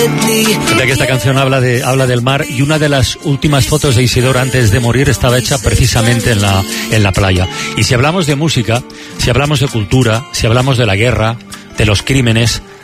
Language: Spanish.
que esta canción habla del mar, y una de las últimas fotos de Isidoro antes de morir estaba hecha precisamente en la playa. Y si hablamos de música, si hablamos de cultura, si hablamos de la guerra, de los crímenes,